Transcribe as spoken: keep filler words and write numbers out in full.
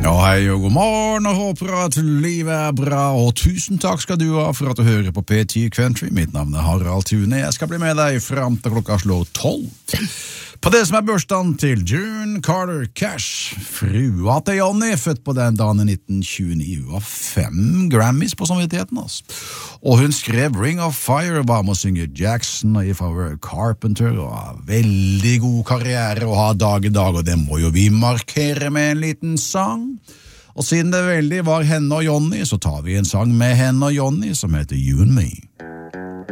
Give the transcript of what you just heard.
Ja, hei og god morgen, og håper at livet er bra, og tusen takk skal du ha for at du hører på P ti Country. Mitt navn er Harald Thune, jeg skal bli med deg frem til klokka slår tolv. På det som er børsdagen til June Carter Cash, frua til Johnny, født på den dagen i nitten tjueni, hun har fem Grammys på samvittigheten, altså. Og hun skrev Ring of Fire, var med å synge Jackson og If I Were a Carpenter, og har veldig god karriere og har dag i dag, og det må jo vi markere med en liten sang. Og siden det veldig var henne og Johnny, så tar vi en sang med henne og Johnny som heter You and Me.